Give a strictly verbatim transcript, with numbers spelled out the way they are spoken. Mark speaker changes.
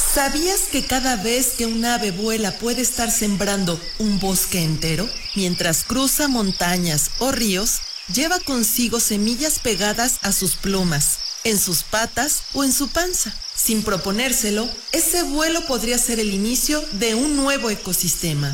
Speaker 1: ¿Sabías que cada vez que un ave vuela puede estar sembrando un bosque entero? Mientras cruza montañas o ríos, lleva consigo semillas pegadas a sus plumas, en sus patas o en su panza. Sin proponérselo, ese vuelo podría ser el inicio de un nuevo ecosistema.